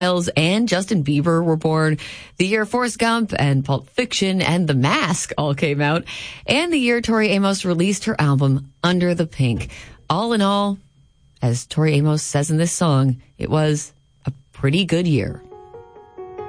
and Justin Bieber were born, the year Forrest Gump and Pulp Fiction and The Mask all came out, and the year Tori Amos released her album Under the Pink. All in all, as Tori Amos says in this song, it was a pretty good year.